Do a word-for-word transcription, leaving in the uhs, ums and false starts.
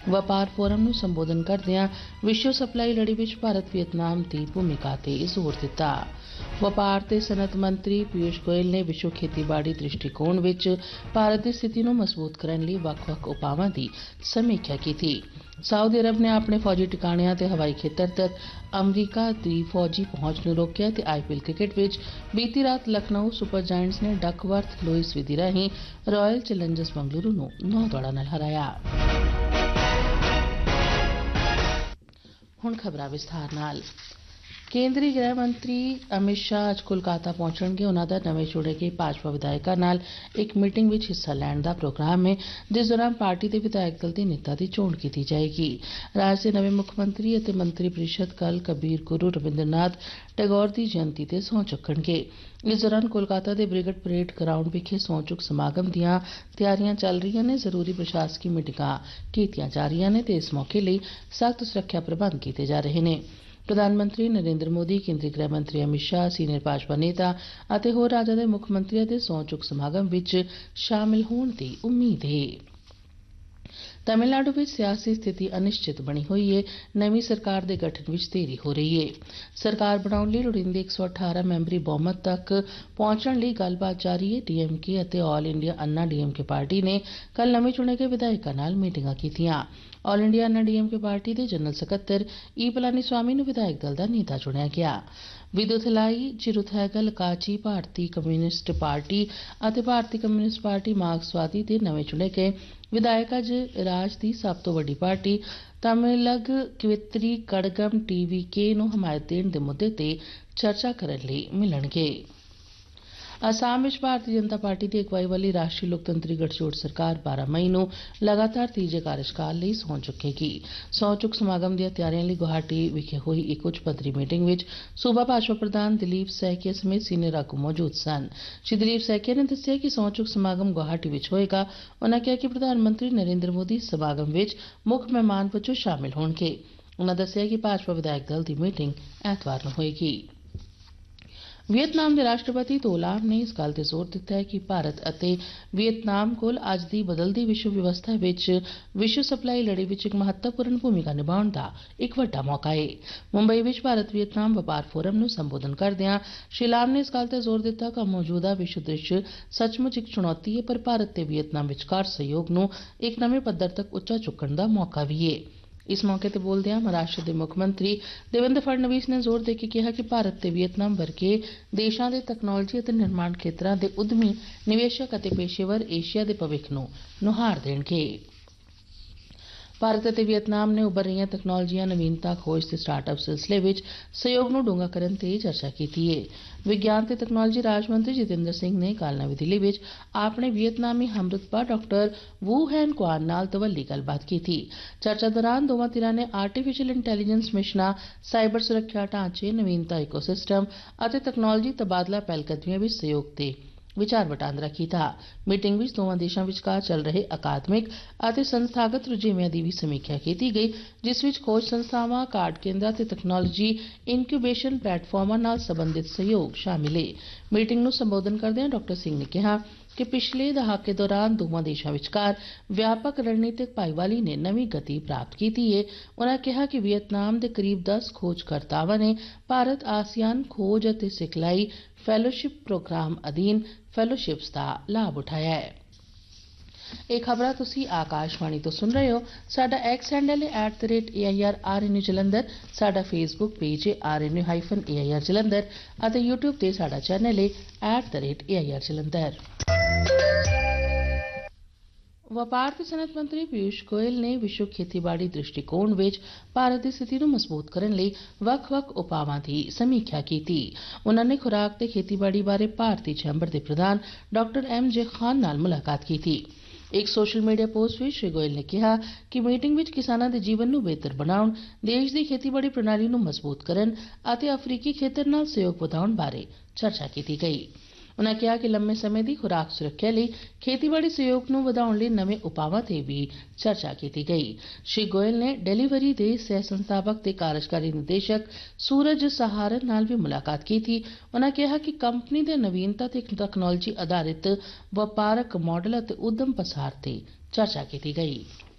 ਵਪਾਰ ਫੋਰਮ ਨੂੰ ਸੰਬੋਧਨ ਕਰਦਿਆਂ ਵਿਸ਼ਵ ਸਪਲਾਈ ਲੜੀ ਵਿੱਚ ਭਾਰਤ ਵੀਅਤਨਾਮ ਦੀ ਭੂਮਿਕਾ ਤੇ ਜ਼ੋਰ ਦਿੱਤਾ। ਵਪਾਰ ਤੇ ਸਨਅਤ ਮੰਤਰੀ ਪੀਯੂਸ਼ ਗੋਇਲ ਨੇ ਵਿਸ਼ਵ ਖੇਤੀਬਾੜੀ ਦ੍ਰਿਸ਼ਟੀਕੋਣ ਵਿੱਚ ਭਾਰਤ ਦੀ ਸਥਿਤੀ ਨੂੰ ਮਜ਼ਬੂਤ ਕਰਨ ਲਈ ਵੱਖ-ਵੱਖ ਉਪਾਵਾਂ ਦੀ ਸਮੀਖਿਆ ਕੀਤੀ। ਸਾਊਦੀ ਅਰਬ ਨੇ ਆਪਣੇ ਫੌਜੀ ਟਿਕਾਣਿਆਂ ਤੇ ਹਵਾਈ ਖੇਤਰ ਤੱਕ ਅਮਰੀਕਾ ਦੀ ਫੌਜੀ ਪਹੁੰਚ ਨੂੰ ਰੋਕਿਆ ਤੇ ਆਈਪੀਐਲ ਕ੍ਰਿਕਟ ਵਿੱਚ ਬੀਤੀ ਰਾਤ ਲਖਨਊ ਸੁਪਰ ਜਾਇੰਟਸ ਨੇ ਡਕਵਰਥ ਲੂਇਸ ਵਿਧੀ ਰਾਹੀਂ ਰਾਇਲ ਚੈਲੰਜਰਸ ਬੰਗਲੁਰੂ ਨੂੰ ਨੌ ਦੌੜਾਂ ਨਾਲ ਹਰਾਇਆ। ਹੁਣ ਖਬਰਾਂ ਵਿਸਥਾਰ ਨਾਲ। ਕੇਂਦਰੀ ਗ੍ਰਹਿ ਮੰਤਰੀ ਅਮਿਤ ਸ਼ਾਹ ਅੱਜ ਕੋਲਕਾਤਾ ਪਹੁੰਚਣਗੇ। ਉਨ੍ਹਾਂ ਦਾ ਨਵੇਂ ਚੁਣੇ ਗਏ ਭਾਜਪਾ ਵਿਧਾਇਕਾਂ ਨਾਲ ਇੱਕ ਮੀਟਿੰਗ ਵਿੱਚ ਹਿੱਸਾ ਲੈਣ ਦਾ ਪ੍ਰੋਗਰਾਮ ਹੈ, ਜਿਸ ਦੌਰਾਨ ਪਾਰਟੀ ਦੇ ਵਿਧਾਇਕ ਦਲ ਦੇ ਨੇਤਾ ਦੀ ਚੋਣ ਕੀਤੀ ਜਾਏਗੀ। ਰਾਜ ਦੇ ਨਵੇਂ ਮੁੱਖ ਮੰਤਰੀ ਅਤੇ ਮੰਤਰੀ ਪ੍ਰੀਸ਼ਦ ਕੱਲ੍ਹ ਕਬੀਰ ਗੁਰੂ ਰਵਿੰਦਰਨਾਥ ਟੈਗੋਰ ਦੀ ਜਯੰਤੀ ਤੇ ਸਹੁੰ ਚੁੱਕਣਗੇ। ਇਸ ਦੌਰਾਨ ਕੋਲਕਾਤਾ ਦੇ ਬ੍ਰਿਗੇਡ ਪਰੇਡ ਗਰਾਊਂਡ ਵਿਖੇ ਸਹੁੰ ਚੁੱਕ ਸਮਾਗਮ ਦੀਆਂ ਤਿਆਰੀਆਂ ਚੱਲ ਰਹੀਆਂ ਨੇ। ਜ਼ਰੂਰੀ ਪ੍ਰਸ਼ਾਸਕੀ ਮੀਟਿੰਗਾਂ ਕੀਤੀਆਂ ਜਾ ਰਹੀਆਂ ਨੇ ਤੇ ਇਸ ਮੌਕੇ ਲਈ ਸਖਤ ਸੁਰੱਖਿਆ ਪ੍ਰਬੰਧ ਕੀਤੇ ਜਾ ਰਹੇ ਨੇ। ਪ੍ਰਧਾਨ ਮੰਤਰੀ ਨਰਿੰਦਰ ਮੋਦੀ, ਕੇਂਦਰੀ ਗ੍ਰਹਿ ਮੰਤਰੀ ਅਮਿਤ ਸ਼ਾਹ, ਸੀਨੀਅਰ ਭਾਜਪਾ ਨੇਤਾ ਅਤੇ ਹੋਰ ਰਾਜਾਂ ਦੇ ਮੁੱਖ ਮੰਤਰੀਆਂ ਦੇ ਸਹੁੰ ਚੁੱਕ ਸਮਾਗਮ ਵਿੱਚ ਸ਼ਾਮਿਲ ਹੋਣ ਦੀ ਉਮੀਦ ਹੈ। ਤਮਿਲਨਾਡੂ ਵਿੱਚ ਸਿਆਸੀ ਸਥਿਤੀ ਅਨਿਸ਼ਚਿਤ ਬਣੀ ਹੋਈ ਹੈ। ਨਵੀਂ ਸਰਕਾਰ ਦੇ ਗਠਨ ਵਿੱਚ ਦੇਰੀ ਹੋ ਰਹੀ ਹੈ। ਸਰਕਾਰ ਬਣਾਉਣ ਲਈ ਲੋੜੀਂਦੇ ਇੱਕ ਸੌ ਅਠਾਰਾਂ ਮੈਂਬਰੀ ਬਹੁਮਤ ਤੱਕ ਪਹੁੰਚਣ ਲਈ ਗੱਲਬਾਤ ਜਾਰੀ ਹੈ। ਡੀਐਮਕੇ ਅਤੇ ਆਲ ਇੰਡੀਆ ਅੰਨਾ ਡੀਐਮਕੇ ਪਾਰਟੀ ਨੇ ਕੱਲ੍ਹ ਨਵੇਂ ਚੁਣੇ ਗਏ ਵਿਧਾਇਕਾਂ ਨਾਲ ਮੀਟਿੰਗਾਂ ਕੀਤੀਆਂ। ਆਲ ਇੰਡੀਆ ਅੰਨਾ ਡੀਐਮਕੇ ਪਾਰਟੀ ਦੇ ਜਨਰਲ ਸਕੱਤਰ ਈ ਪਲਾਨੀ ਸਵਾਮੀ ਨੂੰ ਵਿਧਾਇਕ ਦਲ ਦਾ ਨੇਤਾ ਚੁਣਿਆ ਗਿਆ। ਵਿਦੁਥਲਾਈ ਚਿਰੂਥੈਗਲ ਕਾਚੀ ਭਾਰਤੀ ਕਮਿਊਨਿਸਟ ਪਾਰਟੀ ਅਤੇ ਭਾਰਤੀ ਕਮਿਊਨਿਸਟ ਪਾਰਟੀ ਮਾਰਕਸਵਾਦੀ ਦੇ ਨਵੇਂ ਚੁਣੇ ਗਏ ਵਿਧਾਇਕ ਅੱਜ ਰਾਜ ਦੀ ਸਭ ਤੋਂ ਵੱਡੀ ਪਾਰਟੀ ਤਮਿਲਗ ਕਵਿਤਰੀ ਕੜਗਮ ਟੀਵੀਕੇ ਨੂੰ ਹਮਾਇਤ ਦੇਣ ਦੇ ਮੁੱਦੇ ਤੇ ਚਰਚਾ ਕਰਨ ਲਈ ਮਿਲਣਗੇ। ਅਸਾਮ ਵਿੱਚ ਭਾਰਤੀ ਜਨਤਾ ਪਾਰਟੀ ਦੀ ਅਗਵਾਈ ਵਾਲੀ ਰਾਸ਼ਟਰੀ ਲੋਕਤੰਤਰੀ ਗਠਜੋੜ ਸਰਕਾਰ ਬਾਰਾਂ ਮਈ ਨੂੰ ਲਗਾਤਾਰ ਤੀਜੇ ਕਾਰਜਕਾਲ ਲਈ ਸਹੁੰ ਚੁੱਕੇਗੀ। ਸਹੁੰ ਚੁੱਕ ਸਮਾਗਮ ਦੀਆਂ ਤਿਆਰੀਆਂ ਲਈ ਗੁਹਾਟੀ ਵਿਖੇ ਹੋਈ ਇੱਕ ਉੱਚ ਪੱਧਰੀ ਮੀਟਿੰਗ ਵਿੱਚ ਸੂਬਾ ਭਾਜਪਾ ਪ੍ਰਧਾਨ ਦਿਲੀਪ ਸੈਕੀਆ ਸਮੇਤ ਸੀਨੀਅਰ ਆਗੂ ਮੌਜੂਦ ਸਨ। ਸ਼੍ਰੀ ਦਿਲੀਪ ਸੈਕੀਆ ਨੇ ਦੱਸਿਆ ਕਿ ਸਹੁੰ ਚੁੱਕ ਸਮਾਗਮ ਗੁਹਾਟੀ ਵਿੱਚ ਹੋਏਗਾ। ਉਨ੍ਹਾਂ ਕਿਹਾ ਕਿ ਪ੍ਰਧਾਨ ਮੰਤਰੀ ਨਰਿੰਦਰ ਮੋਦੀ ਸਮਾਗਮ ਵਿੱਚ ਮੁੱਖ ਮਹਿਮਾਨ ਵਜੋਂ ਸ਼ਾਮਿਲ ਹੋਣਗੇ। ਉਨ੍ਹਾਂ ਦੱਸਿਆ ਕਿ ਭਾਜਪਾ ਵਿਧਾਇਕ ਦਲ ਦੀ ਮੀਟਿੰਗ ਐਤਵਾਰ ਨੂੰ ਹੋਏਗੀ। ਵੀਅਤਨਾਮ ਦੇ ਰਾਸ਼ਟਰਪਤੀ ਤੋ ਲਾਮ ਨੇ ਇਸ ਗੱਲ ਤੇ ਜ਼ੋਰ ਦਿੱਤਾ ਹੈ ਕਿ ਭਾਰਤ ਅਤੇ ਵੀਅਤਨਾਮ ਕੋਲ ਅੱਜ ਦੀ ਬਦਲਦੀ ਵਿਸ਼ਵ ਵਿਵਸਥਾ ਵਿੱਚ ਵਿਸ਼ਵ ਸਪਲਾਈ ਲੜੀ ਵਿੱਚ ਇੱਕ ਮਹੱਤਵਪੂਰਨ ਭੂਮਿਕਾ ਨਿਭਾਉਣ ਦਾ ਇੱਕ ਵੱਡਾ ਮੌਕਾ ਹੈ। ਮੁੰਬਈ ਵਿੱਚ ਭਾਰਤ ਵੀਅਤਨਾਮ ਵਪਾਰ ਫੋਰਮ ਨੂੰ ਸੰਬੋਧਨ ਕਰਦਿਆਂ ਸ਼੍ਰੀ ਲਾਮ ਨੇ ਇਸ ਗੱਲ ਤੇ ਜ਼ੋਰ ਦਿੱਤਾ ਕਿ ਮੌਜੂਦਾ ਵਿਸ਼ਵ ਦ੍ਰਿਸ਼ ਸੱਚਮੁੱਚ ਇੱਕ ਚੁਣੌਤੀ ਹੈ, ਪਰ ਭਾਰਤ ਤੇ ਵੀਅਤਨਾਮ ਵਿਚਕਾਰ ਸਹਿਯੋਗ ਨੂੰ ਇੱਕ ਨਵੇਂ ਪੱਧਰ ਤੱਕ ਉੱਚਾ ਚੁੱਕਣ ਦਾ ਮੌਕਾ ਵੀ ਹੈ। ਇਸ ਮੌਕੇ ਤੇ ਬੋਲਦਿਆਂ ਮਹਾਰਾਸ਼ਟਰ ਦੇ ਮੁੱਖ ਮੰਤਰੀ ਦੇਵੇਂਦਰ ਫਡਨਵੀਸ ਨੇ ਜ਼ੋਰ ਦੇ ਕੇ ਕਿਹਾ ਕਿ ਭਾਰਤ ਤੇ ਵੀਅਤਨਾਮ ਵਰਗੇ ਦੇਸ਼ਾਂ ਦੇ ਤਕਨਾਲੋਜੀ ਅਤੇ ਨਿਰਮਾਣ ਖੇਤਰਾਂ ਦੇ ਉੱਦਮੀ ਨਿਵੇਸ਼ਕ ਅਤੇ ਪੇਸ਼ੇਵਰ ਏਸ਼ੀਆ ਦੇ ਭਵਿੱਖ ਨੂੰ ਨੁਹਾਰ ਦੇਣਗੇ। ਭਾਰਤ ਅਤੇ ਵੀਅਤਨਾਮ ਨੇ ਉੱਭਰ ਰਹੀਆਂ ਤਕਨਾਲੋਜੀਆਂ, ਨਵੀਨਤਾ, ਖੋਜ ਤੇ ਸਟਾਰਟਅਪ ਸਿਲਸਿਲੇ ਵਿੱਚ ਸਹਿਯੋਗ ਨੂੰ ਡੂੰਘਾ ਕਰਨ ਤੇ ਚਰਚਾ ਕੀਤੀ ਹੈ। ਵਿਗਿਆਨ ਤੇ ਤਕਨਾਲੋਜੀ ਰਾਜ ਮੰਤਰੀ ਜਿਤੇਂਦਰ ਸਿੰਘ ਨੇ ਕੱਲ੍ਹ ਨਵੀਂ ਦਿੱਲੀ ਵਿੱਚ ਆਪਣੇ ਵੀਅਤਨਾਮੀ ਹਮਰੁਤਬਾ ਡਾਕਟਰ ਵੂ ਹੈਨ ਕੁਆਨ ਨਾਲ ਤਵੱਲੀ ਗੱਲਬਾਤ ਕੀਤੀ। ਚਰਚਾ ਦੌਰਾਨ ਦੋਵਾਂ ਧਿਰਾਂ ਨੇ ਆਰਟੀਫਿਸ਼ੀਅਲ ਇੰਟੈਲੀਜੈਂਸ ਮਿਸ਼ਨਾਂ, ਸਾਈਬਰ ਸੁਰੱਖਿਆ ਢਾਂਚੇ, ਨਵੀਨਤਾ ਇਕੋਸਿਸਟਮ ਅਤੇ ਤਕਨਾਲੋਜੀ ਤਬਾਦਲਾ ਪਹਿਲਕਦਮੀਆਂ ਵਿੱਚ ਸਹਿਯੋਗ ਤੇ ਵਿਚਾਰ ਵਟਾਂਦਰਾ ਕੀਤਾ। ਮੀਟਿੰਗ ਵਿੱਚ ਦੋਵਾਂ ਦੇਸ਼ਾਂ ਵਿਚਕਾਰ ਚੱਲ ਰਹੇ ਅਕਾਦਮਿਕ ਅਤੇ ਸੰਸਥਾਗਤ ਰੁਝੇਵਿਆਂ ਦੀ ਵੀ ਸਮੀਖਿਆ ਕੀਤੀ ਗਈ, ਜਿਸ ਵਿੱਚ ਖੋਜ ਸੰਸਥਾਵਾਂ, ਕਾਰਡ ਕੇਂਦਰਾਂ ਤੇ ਤਕਨਾਲੋਜੀ ਇਨਕਿਊਬੇਸ਼ਨ ਪਲੇਟਫਾਰਮਾਂ ਨਾਲ ਸੰਬੰਧਿਤ ਸਹਿਯੋਗ ਸ਼ਾਮਿਲ ਹੈ। ਮੀਟਿੰਗ ਨੂੰ ਸੰਬੋਧਨ ਕਰਦਿਆਂ ਡਾਕਟਰ ਸਿੰਘ ਨੇ ਕਿਹਾ ਕਿ ਪਿਛਲੇ ਦਹਾਕੇ ਦੌਰਾਨ ਦੋਵਾਂ ਦੇਸ਼ਾਂ ਵਿਚਕਾਰ ਵਿਆਪਕ ਰਣਨੀਤਿਕ ਭਾਈਵਾਲੀ ਨੇ ਨਵੀਂ ਗਤੀ ਪ੍ਰਾਪਤ ਕੀਤੀ ਹੈ। ਉਨ੍ਹਾਂ ਕਿਹਾ ਕਿ ਵੀਅਤਨਾਮ ਦੇ ਕਰੀਬ ਦਸ ਖੋਜਕਰਤਾਵਾਂ ਨੇ ਭਾਰਤ ਆਸੀਆਨ ਖੋਜ ਅਤੇ ਸਿਖਲਾਈ ਫੈਲੋਸ਼ਿਪ ਪ੍ਰੋਗਰਾਮ ਅਧੀਨ ਫੈਲੋਸ਼ਿਪਸ ਦਾ ਲਾਭ ਉਠਾਇਆ ਹੈ। ਇਹ ਖਬਰਾਂ ਤੁਸੀਂ ਆਕਾਸ਼ਵਾਣੀ ਤੋਂ ਸੁਣ ਰਹੇ ਹੋ। ਸਾਡਾ ਐਕਸ ਹੈਂਡਲ ਹੈ at the rate A I R R N U Jalandhar. ਸਾਡਾ ਫੇਸਬੁੱਕ ਪੇਜ ਹੈ R N U hyphen A I R Jalandhar ਅਤੇ ਯੂਟਿਊਬ ਤੇ ਸਾਡਾ ਚੈਨਲ ਹੈ at the rate A I R Jalandhar. ਵਪਾਰ ਤੇ ਸਨਅਤ ਮੰਤਰੀ ਪੀਯੂਸ਼ ਗੋਇਲ ਨੇ ਵਿਸ਼ਵ ਖੇਤੀਬਾੜੀ ਦ੍ਰਿਸ਼ਟੀਕੋਣ ਵਿੱਚ ਭਾਰਤ ਦੀ ਸਥਿਤੀ ਨੂੰ ਮਜ਼ਬੂਤ ਕਰਨ ਲਈ ਵੱਖ-ਵੱਖ ਉਪਾਵਾਂ ਦੀ ਸਮੀਖਿਆ ਕੀਤੀ। ਉਨ੍ਹਾਂ ਨੇ ਖੁਰਾਕ ਤੇ ਖੇਤੀਬਾੜੀ ਬਾਰੇ ਭਾਰਤੀ ਚੈਂਬਰ ਦੇ ਪ੍ਰਧਾਨ ਡਾਕਟਰ ਐਮ ਜੇ ਖਾਨ ਨਾਲ ਮੁਲਾਕਾਤ ਕੀਤੀ। ਇੱਕ ਸੋਸ਼ਲ ਮੀਡੀਆ ਪੋਸਟ ਵਿੱਚ ਸ਼੍ਰੀ ਗੋਇਲ ਨੇ ਕਿਹਾ ਕਿ ਮੀਟਿੰਗ ਵਿੱਚ ਕਿਸਾਨਾਂ ਦੇ ਜੀਵਨ ਨੂੰ ਬਿਹਤਰ ਬਣਾਉਣ, ਦੇਸ਼ ਦੀ ਖੇਤੀਬਾੜੀ ਪ੍ਰਣਾਲੀ ਨੂੰ ਮਜ਼ਬੂਤ ਕਰਨ ਅਤੇ ਅਫਰੀਕੀ ਖੇਤਰ ਨਾਲ ਸਹਿਯੋਗ ਵਧਾਉਣ ਬਾਰੇ ਚਰਚਾ ਕੀਤੀ ਗਈ। ਉਨ੍ਹਾਂ ਕਿਹਾ ਕਿ ਲੰਮੇ ਸਮੇਂ ਦੀ ਖੁਰਾਕ ਸੁਰੱਖਿਆ ਲਈ ਖੇਤੀਬਾੜੀ ਸਹਿਯੋਗ ਨੂੰ ਵਧਾਉਣ ਲਈ ਨਵੇਂ ਉਪਾਵਾਂ ਤੇ ਵੀ ਚਰਚਾ ਕੀਤੀ ਗਈ। ਸ਼੍ਰੀ ਗੋਇਲ ਨੇ ਡੈਲੀਵਰੀ ਦੇ ਸਹਿ ਸੰਸਥਾਪਕ ਤੇ ਕਾਰਜਕਾਰੀ ਨਿਦੇਸ਼ਕ ਸੂਰਜ ਸਹਾਰਨ ਨਾਲ ਵੀ ਮੁਲਾਕਾਤ ਕੀਤੀ। ਉਨ੍ਹਾਂ ਕਿਹਾ ਕਿ ਕੰਪਨੀ ਦੇ ਨਵੀਨਤਾ ਤੇ ਤਕਨਾਲੋਜੀ ਆਧਾਰਿਤ ਵਪਾਰਕ ਮਾਡਲ ਅਤੇ ਉਦਮ ਪਸਾਰ ਤੇ ਚਰਚਾ ਕੀਤੀ ਗਈ।